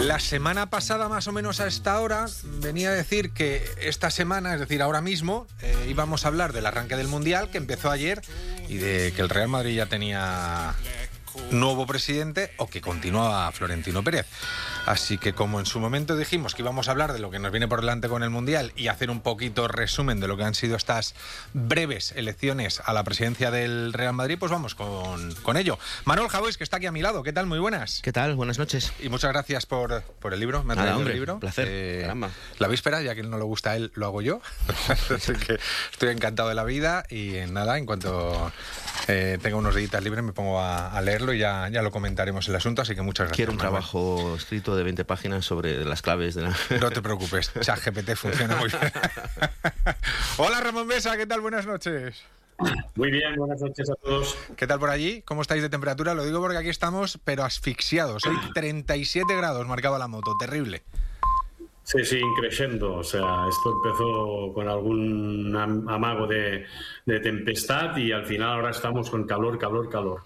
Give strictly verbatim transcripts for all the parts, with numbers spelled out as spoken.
La semana pasada, más o menos a esta hora, venía a decir que esta semana, es decir, ahora mismo, eh, íbamos a hablar del arranque del Mundial, que empezó ayer, y de que el Real Madrid ya tenía nuevo presidente o que continuaba Florentino Pérez. Así que, como en su momento dijimos que íbamos a hablar de lo que nos viene por delante con el Mundial y hacer un poquito resumen de lo que han sido estas breves elecciones a la presidencia del Real Madrid, pues vamos con, con ello. Manuel Javois, que está aquí a mi lado. ¿Qué tal? Muy buenas. ¿Qué tal? Buenas noches. Y muchas gracias por, por el libro. Me ha traído el libro. Un placer. Eh, Caramba. La víspera, ya que no le gusta a él, lo hago yo. Así que estoy encantado de la vida y en nada, en cuanto eh, tenga unos días libres me pongo a, a leerlo y ya, ya lo comentaremos el asunto, así que muchas gracias. Quiero un Manuel. trabajo escrito de veinte páginas sobre las claves de la... No te preocupes, ChatGPT funciona muy bien. Hola Ramón Mesa, ¿qué tal? Buenas noches. Muy bien, buenas noches a todos. ¿Qué tal por allí? ¿Cómo estáis de temperatura? Lo digo porque aquí estamos, pero asfixiados. Hoy treinta y siete grados marcaba la moto, terrible. Sí, sí, increciendo. O sea, esto empezó con algún amago de, de tempestad y al final ahora estamos con calor, calor, calor.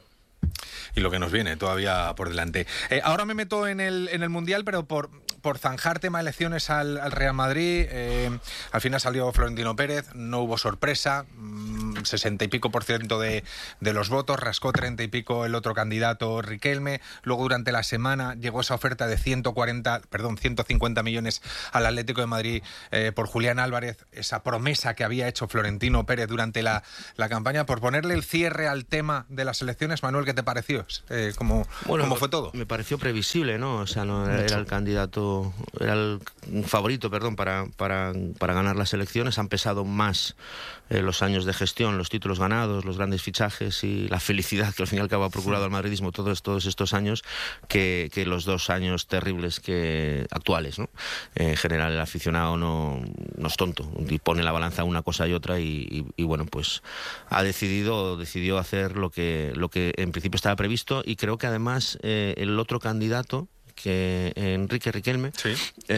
Y lo que nos viene todavía por delante. Eh, ahora me meto en el, en el Mundial, pero por, por zanjar tema elecciones al, al Real Madrid. Eh, al final salió Florentino Pérez, no hubo sorpresa, mmm, sesenta y pico por ciento de, de los votos, rascó treinta y pico el otro candidato, Riquelme. Luego durante la semana llegó esa oferta de ciento cuarenta, perdón, ciento cincuenta millones al Atlético de Madrid eh, por Julián Álvarez, esa promesa que había hecho Florentino Pérez durante la, la campaña. Por ponerle el cierre al tema de las elecciones, Manuel, ¿qué te pareció? Eh, ¿cómo, bueno, ¿Cómo fue todo? Me pareció previsible, ¿no? O sea, no era, era el candidato, era el favorito, perdón, para, para, para ganar las elecciones. Han pesado más eh, los años de gestión, los títulos ganados, los grandes fichajes y la felicidad que al fin y al cabo ha procurado al madridismo todos, todos estos años que, que los dos años terribles que actuales, ¿no? Eh, en general el aficionado no, no es tonto y pone la balanza una cosa y otra y, y, y bueno, pues ha decidido decidió hacer lo que, lo que en principio estaba previsto. Y creo que además eh, el otro candidato, que Enrique Riquelme, ¿sí?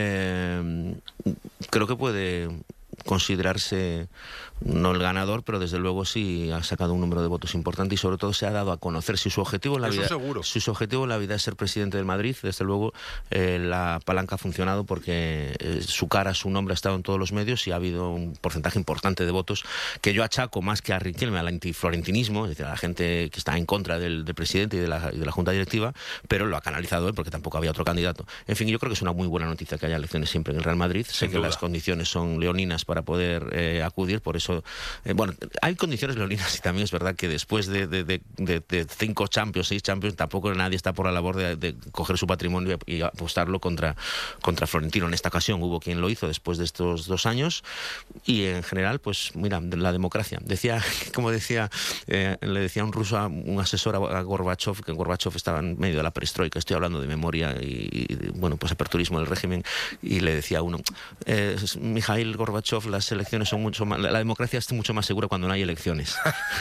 eh, creo que puede considerarse no el ganador, pero desde luego sí ha sacado un número de votos importante y sobre todo se ha dado a conocer. Si su objetivo en la Eso vida, seguro. si su objetivo en la vida es ser presidente del Madrid, desde luego eh, la palanca ha funcionado porque eh, su cara, su nombre ha estado en todos los medios y ha habido un porcentaje importante de votos que yo achaco más que a Riquelme, al antiflorentinismo, es decir, a la gente que está en contra del, del presidente y de, la, y de la Junta Directiva, pero lo ha canalizado él porque tampoco había otro candidato. En fin, yo creo que es una muy buena noticia que haya elecciones siempre en el Real Madrid. Sé Sin que duda. Las condiciones son leoninas para poder eh, acudir, por eso Eh, bueno, hay condiciones leoninas y también es verdad que después de, de, de, de, de cinco Champions, seis Champions, tampoco nadie está por la labor de, de coger su patrimonio y, y apostarlo contra, contra Florentino. En esta ocasión hubo quien lo hizo después de estos dos años y en general, pues mira, la democracia. Decía, como decía, eh, le decía un ruso, a un asesor a Gorbachev, que Gorbachev estaba en medio de la perestroika, estoy hablando de memoria y, y bueno, pues aperturismo del régimen, y le decía a uno, eh, Mikhail Gorbachev, las elecciones son mucho más, la democracia es mucho más segura cuando no hay elecciones.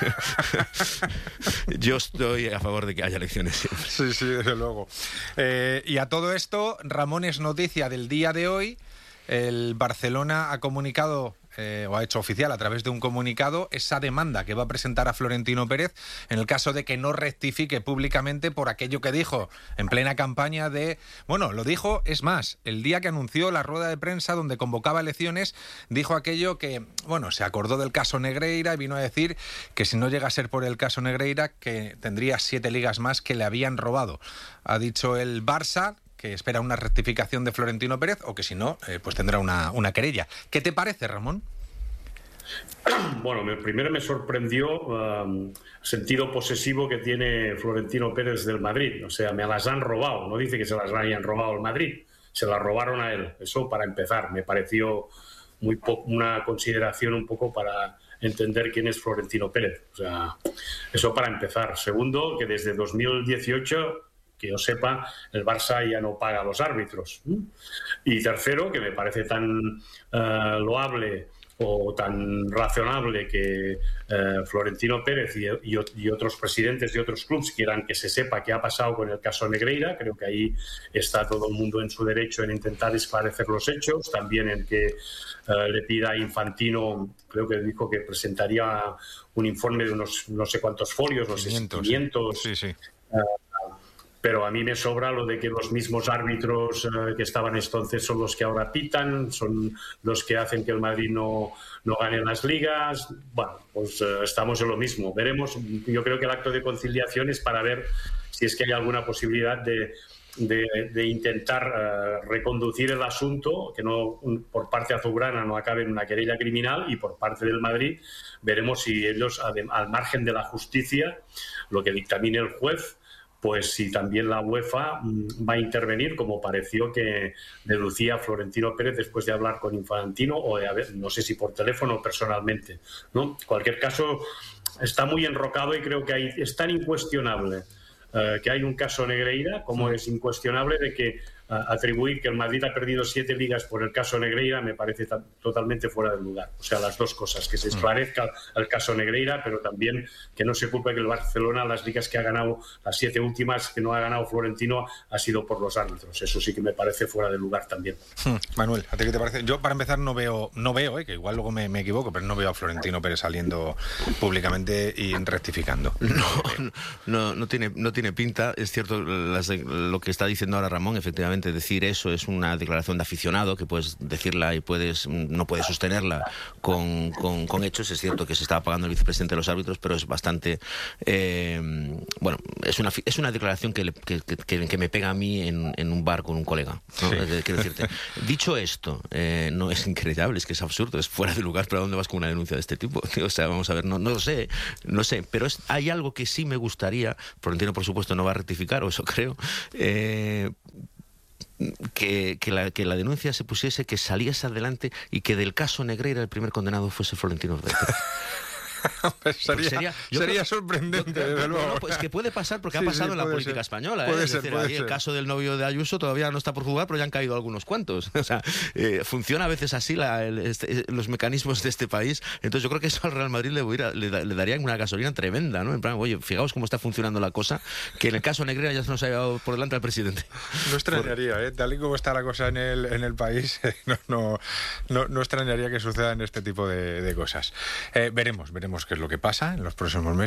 Yo estoy a favor de que haya elecciones siempre. Sí, sí, desde luego. Eh, y a todo esto, Ramón, es noticia del día de hoy. El Barcelona ha comunicado eh, o ha hecho oficial a través de un comunicado esa demanda que va a presentar a Florentino Pérez en el caso de que no rectifique públicamente por aquello que dijo en plena campaña de... Bueno, lo dijo, es más, el día que anunció la rueda de prensa donde convocaba elecciones, dijo aquello que, bueno, se acordó del caso Negreira y vino a decir que si no llega a ser por el caso Negreira, que tendría siete ligas más que le habían robado. Ha dicho el Barça que espera una rectificación de Florentino Pérez o que si no, eh, pues tendrá una, una querella. ¿Qué te parece, Ramón? Bueno, me, primero me sorprendió um, el sentido posesivo que tiene Florentino Pérez del Madrid. O sea, me las han robado. No dice que se las hayan robado al Madrid, se las robaron a él. Eso para empezar. Me pareció muy po- una consideración un poco para entender quién es Florentino Pérez. O sea, eso para empezar. Segundo, que desde dos mil dieciocho... que yo sepa, el Barça ya no paga a los árbitros. Y tercero, que me parece tan uh, loable o tan razonable que uh, Florentino Pérez y, y, y otros presidentes de otros clubes quieran que se sepa qué ha pasado con el caso Negreira. Creo que ahí está todo el mundo en su derecho en intentar esclarecer los hechos, también en que uh, le pida a Infantino, creo que dijo que presentaría un informe de unos no sé cuántos folios, no sé si quinientos. Sí, sí. Uh, pero a mí me sobra lo de que los mismos árbitros eh, que estaban entonces son los que ahora pitan, son los que hacen que el Madrid no, no gane las ligas. Bueno, pues eh, estamos en lo mismo. Veremos. Yo creo que el acto de conciliación es para ver si es que hay alguna posibilidad de, de, de intentar uh, reconducir el asunto, que no por parte azulgrana no acabe en una querella criminal, y por parte del Madrid veremos si ellos, al margen de la justicia, lo que dictamine el juez, pues si también la UEFA va a intervenir, como pareció que deducía Florentino Pérez después de hablar con Infantino, o de haber, no sé si por teléfono o personalmente, ¿no? En cualquier caso, está muy enrocado y creo que hay, es tan incuestionable Uh, que hay un caso Negreira, como es incuestionable de que uh, atribuir que el Madrid ha perdido siete ligas por el caso Negreira me parece totalmente fuera de lugar. O sea, las dos cosas, que se esclarezca el caso Negreira, pero también que no se culpe que el Barcelona, las ligas que ha ganado, las siete últimas que no ha ganado Florentino, ha sido por los árbitros. Eso sí que me parece fuera de lugar también. Hmm. Manuel, ¿a ti qué te parece? Yo, para empezar, no veo, no veo eh, que igual luego me, me equivoco, pero no veo a Florentino Pérez saliendo públicamente y rectificando. No, no, no tiene, no tiene pinta. Es cierto las, lo que está diciendo ahora Ramón. Efectivamente, decir eso es una declaración de aficionado, que puedes decirla y puedes no puedes sostenerla con, con, con hechos. Es cierto que se estaba pagando el vicepresidente de los árbitros, pero es bastante eh, bueno, es una, es una declaración que, le, que, que, que me pega a mí en, en un bar con un colega, ¿no? Sí. Quiero decirte, dicho esto, eh, no es increíble, es que es absurdo, es fuera de lugar. ¿Pero a dónde vas con una denuncia de este tipo? O sea, vamos a ver, no, no lo sé, no sé, pero es, hay algo que sí me gustaría. Florentino, por supuesto, no va a rectificar, o eso creo, eh, que, que, la, que la denuncia se pusiese, que saliese adelante y que del caso Negreira el primer condenado fuese Florentino Pérez. Pues sería sería creo, sorprendente, yo, desde luego. No, pues que puede pasar, porque sí, ha pasado sí, en la política ser. española. Puede ¿eh? ser, es decir, puede ahí ser. El caso del novio de Ayuso todavía no está por juzgar, pero ya han caído algunos cuantos. O sea, eh, funciona a veces así la, el, este, los mecanismos de este país. Entonces yo creo que eso al Real Madrid le, hubiera, le, le daría una gasolina tremenda, ¿no? En plan, oye, fijaos cómo está funcionando la cosa, que en el caso Negreira ya se nos ha llevado por delante al presidente. No extrañaría, por... ¿eh? Tal y como está la cosa en el, en el país, no, no, no, no extrañaría que sucedan este tipo de, de cosas. Eh, veremos, veremos qué es lo que pasa en los próximos meses.